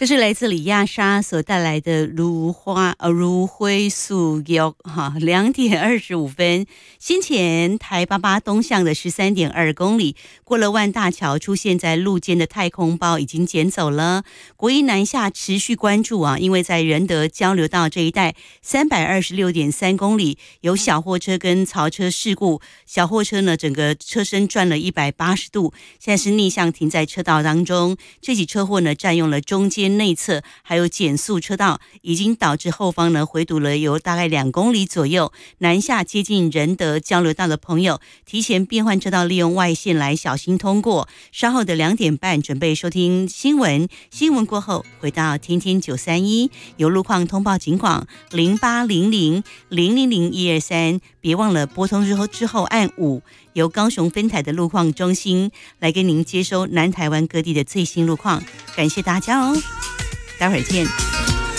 这是来自李亚莎所带来的如灰素腰哈，2:25。先前台88东向的13.2公里，过了万大桥，出现在路肩的太空包已经捡走了。国一南下持续关注啊，因为在仁德交流道这一带326.3公里有小货车跟槽车事故，小货车呢整个车身转了180度，现在是逆向停在车道当中。这起车祸呢占用了中间内侧还有减速车道，已经导致后方呢回堵了有大概2公里左右。南下接近仁德交流道的朋友，提前变换车道，利用外线来小心通过。稍后的2点半准备收听新闻，新闻过后回到天天931，有路况通报警广0800000123，别忘了拨通之后按5，由高雄分台的路况中心来跟您接收南台湾各地的最新路况。感谢大家哦，待会儿见。